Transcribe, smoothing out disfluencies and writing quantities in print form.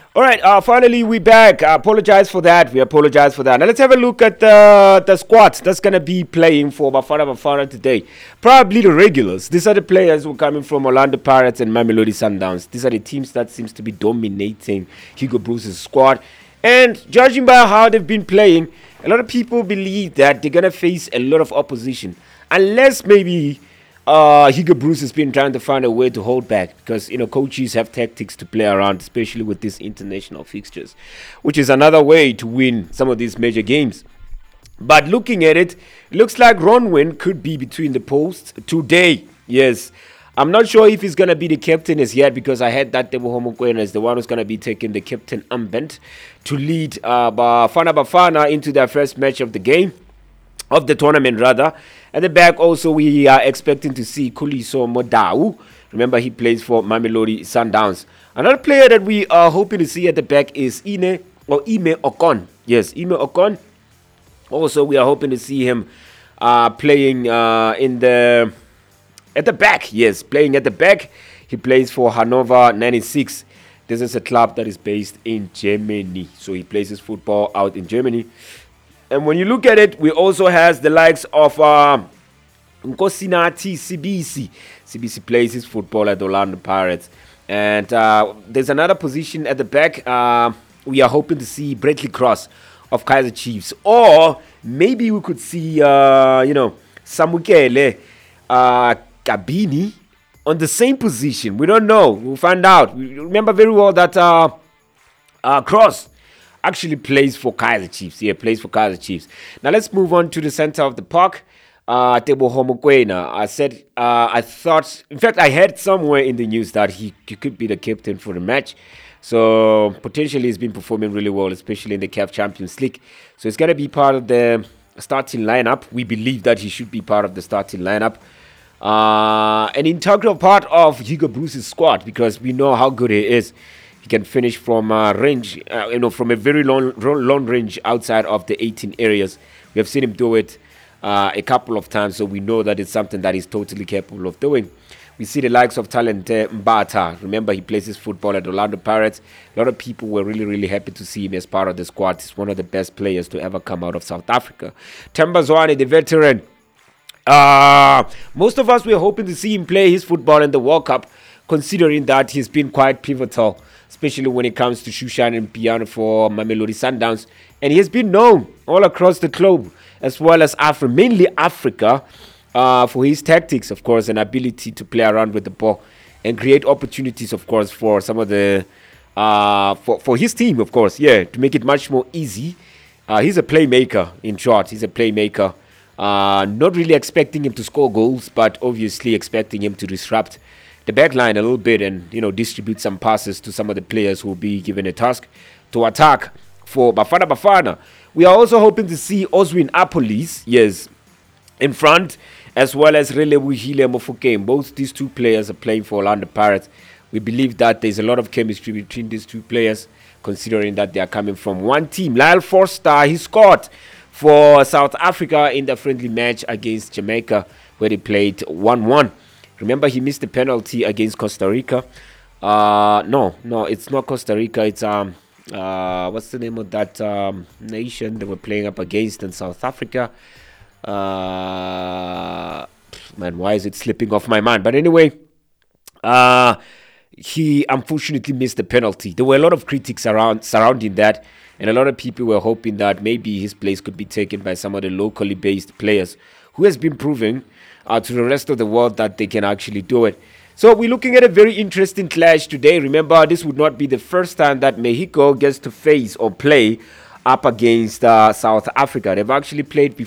All right, finally we're back. I apologize for that. We apologize for that. Now let's have a look at the squad that's going to be playing for Bafana today. Probably the regulars. These are the players who are coming from Orlando Pirates and Mamelodi Sundowns. These are the teams that seems to be dominating Hugo Bruce's squad. And judging by how they've been playing, a lot of people believe that they're going to face a lot of opposition. Unless maybe Hugo Bruce has been trying to find a way to hold back because, coaches have tactics to play around, especially with these international fixtures, which is another way to win some of these major games. But looking at it, it looks like Ronwen could be between the posts today. Yes. I'm not sure if he's going to be the captain as yet because I heard that Teboho Mokoena is the one who's going to be taking the captain armband to lead Bafana into their first match of the game. Of the tournament, rather. At the back, also, we are expecting to see Khuliso Modau. Remember, he plays for Mamelodi Sundowns. Another player that we are hoping to see at the back is Ime Ocon. Yes, Ime Ocon. Also, we are hoping to see him playing at the back. Yes, playing at the back. He plays for Hannover 96. This is a club that is based in Germany. So he plays his football out in Germany. And when you look at it, we also has the likes of Nkosinati Sibisi. Sibisi plays his football at Orlando Pirates. And there's another position at the back. We are hoping to see Bradley Cross of Kaizer Chiefs. Or maybe we could see, Samukele Kabini on the same position. We don't know. We'll find out. We remember very well that Cross actually plays for Kaizer Chiefs. Yeah, plays for Kaizer Chiefs. Now let's move on to the center of the park. Teboho Mokoena. I thought, in fact, I heard somewhere in the news that he could be the captain for the match. So potentially he's been performing really well, especially in the CAF Champions League. So he's going to be part of the starting lineup. We believe that he should be part of the starting lineup. An integral part of Hugo Bruce's squad because we know how good he is. He can finish from range, from a very long range outside of the 18 areas. We have seen him do it a couple of times, so we know that it's something that he's totally capable of doing. We see the likes of Talente Mbata. Remember, he plays his football at Orlando Pirates. A lot of people were really, really happy to see him as part of the squad. He's one of the best players to ever come out of South Africa. Themba Zwane, the veteran. Most of us were hoping to see him play his football in the World Cup, considering that he's been quite pivotal, especially when it comes to Shushan and piano for Mamelodi Sundowns. And he has been known all across the globe, as well as Africa, mainly Africa, for his tactics, of course, and ability to play around with the ball and create opportunities, of course, for some of the, for his team, of course, to make it much more easy. He's a playmaker, in short. He's a playmaker. Not really expecting him to score goals, but obviously expecting him to disrupt the back line a little bit and, distribute some passes to some of the players who will be given a task to attack for Bafana. We are also hoping to see Oswin Apolis, in front, as well as Relebohile Mofokeng. Both these two players are playing for Orlando Pirates. We believe that there's a lot of chemistry between these two players, considering that they are coming from one team. Lyle Forster, he scored for South Africa in the friendly match against Jamaica, where they played 1-1. Remember, he missed the penalty against Costa Rica. No, it's not Costa Rica. It's what's the name of that nation they were playing up against in South Africa? Man, why is it slipping off my mind? But anyway, he unfortunately missed the penalty. There were a lot of critics surrounding that, and a lot of people were hoping that maybe his place could be taken by some of the locally based players who has been proving to the rest of the world that they can actually do it. So we're looking at a very interesting clash today. Remember, this would not be the first time that Mexico gets to face or play up against South Africa. They've actually played before.